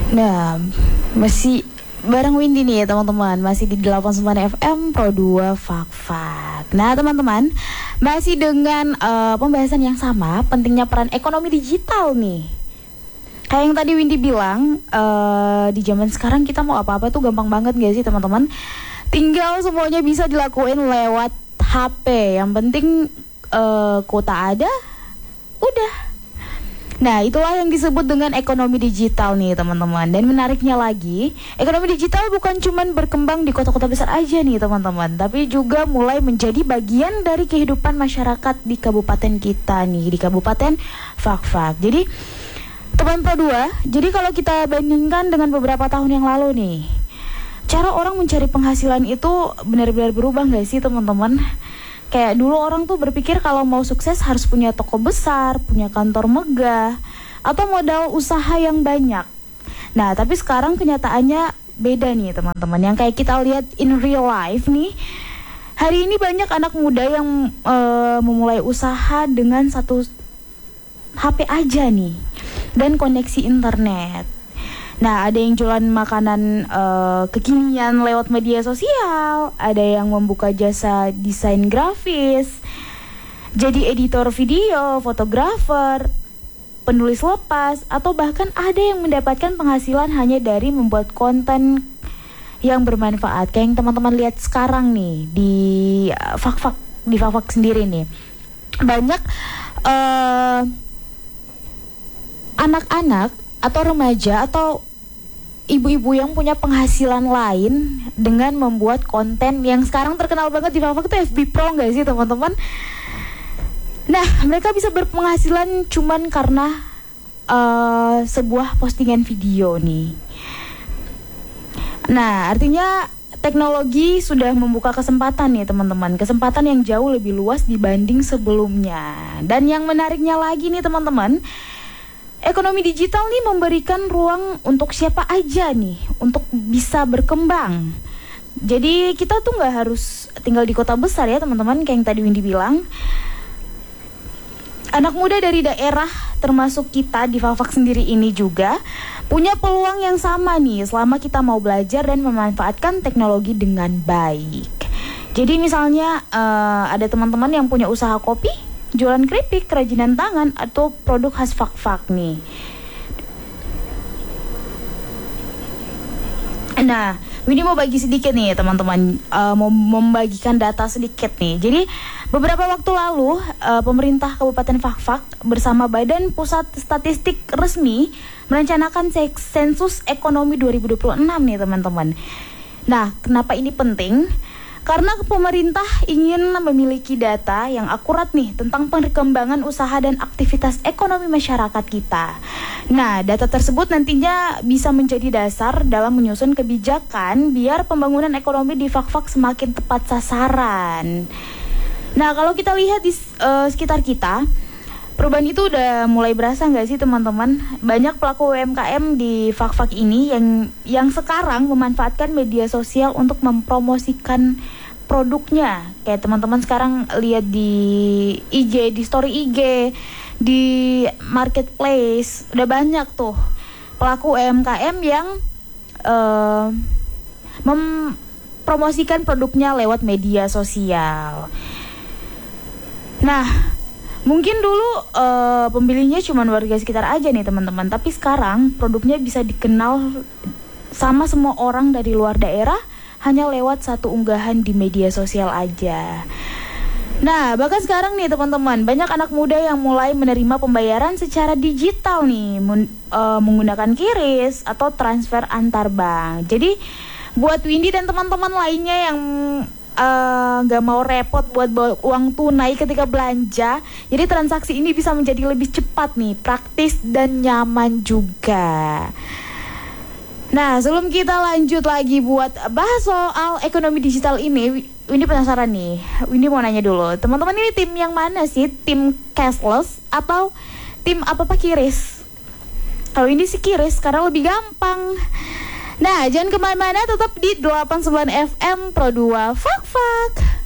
Nah, masih bareng Windy nih ya teman-teman. Masih di 89 FM Pro 2 Fak. Nah teman-teman, masih dengan pembahasan yang sama, pentingnya peran ekonomi digital nih. Kayak yang tadi Windy bilang, di zaman sekarang kita mau apa-apa tuh gampang banget gak sih teman-teman? Tinggal semuanya bisa dilakuin lewat HP. Yang penting kuota ada, udah. Nah, itulah yang disebut dengan ekonomi digital nih teman-teman. Dan menariknya lagi, ekonomi digital bukan cuman berkembang di kota-kota besar aja nih teman-teman, tapi juga mulai menjadi bagian dari kehidupan masyarakat di kabupaten kita nih, di Kabupaten Fak. Jadi, teman Pro 2, jadi kalau kita bandingkan dengan beberapa tahun yang lalu nih, cara orang mencari penghasilan itu benar-benar berubah gak sih teman-teman? Kayak dulu orang tuh berpikir kalau mau sukses harus punya toko besar, punya kantor megah, atau modal usaha yang banyak. Nah, tapi sekarang kenyataannya beda nih teman-teman. Yang kayak kita lihat in real life nih, hari ini banyak anak muda yang memulai usaha dengan satu HP aja nih, dan koneksi internet. Nah, ada yang jualan makanan kekinian lewat media sosial, ada yang membuka jasa desain grafis, jadi editor video, fotografer, penulis lepas, atau bahkan ada yang mendapatkan penghasilan hanya dari membuat konten yang bermanfaat. Kayak yang teman-teman lihat sekarang nih di Fak sendiri nih. Banyak anak-anak atau remaja atau ibu-ibu yang punya penghasilan lain dengan membuat konten yang sekarang terkenal banget di Fak itu FB Pro gak sih teman-teman? Nah, mereka bisa berpenghasilan cuman karena sebuah postingan video nih. Nah, artinya teknologi sudah membuka kesempatan nih teman-teman, kesempatan yang jauh lebih luas dibanding sebelumnya. Dan yang menariknya lagi nih teman-teman, ekonomi digital nih memberikan ruang untuk siapa aja nih untuk bisa berkembang. Jadi kita tuh nggak harus tinggal di kota besar ya teman-teman, kayak yang tadi Windy bilang. Anak muda dari daerah termasuk kita di Fak sendiri ini juga punya peluang yang sama nih selama kita mau belajar dan memanfaatkan teknologi dengan baik. Jadi misalnya ada teman-teman yang punya usaha kopi, jualan keripik, kerajinan tangan, atau produk khas Fak nih. Nah, Windy mau bagi sedikit nih teman-teman, mau membagikan data sedikit nih. Jadi beberapa waktu lalu pemerintah Kabupaten Fak bersama Badan Pusat Statistik Resmi merencanakan sensus ekonomi 2026 nih teman-teman. Nah, kenapa ini penting? Karena pemerintah ingin memiliki data yang akurat nih tentang perkembangan usaha dan aktivitas ekonomi masyarakat kita. Nah, data tersebut nantinya bisa menjadi dasar dalam menyusun kebijakan biar pembangunan ekonomi di Fak semakin tepat sasaran. Nah, kalau kita lihat di sekitar kita, perubahan itu udah mulai berasa nggak sih teman-teman? Banyak pelaku UMKM di Fak ini yang sekarang memanfaatkan media sosial untuk mempromosikan produknya. Kayak teman-teman sekarang lihat di IG, di story IG, di marketplace, udah banyak tuh pelaku UMKM yang mempromosikan produknya lewat media sosial. Nah, mungkin dulu pembelinya cuma warga sekitar aja nih teman-teman, tapi sekarang produknya bisa dikenal sama semua orang dari luar daerah hanya lewat satu unggahan di media sosial aja. Nah, bahkan sekarang nih teman-teman, banyak anak muda yang mulai menerima pembayaran secara digital nih, menggunakan QRIS atau transfer antar bank. Jadi buat Windy dan teman-teman lainnya yang gak mau repot buat bawa uang tunai ketika belanja, jadi transaksi ini bisa menjadi lebih cepat nih, praktis dan nyaman juga. Nah, sebelum kita lanjut lagi buat bahas soal ekonomi digital ini, Windy penasaran nih. Windy mau nanya dulu, teman-teman ini tim yang mana sih? Tim cashless atau tim apa-apa QRIS? Kalau ini sih QRIS karena lebih gampang. Nah, jangan kemana-mana, tetap di 89 FM Pro 2 Fak.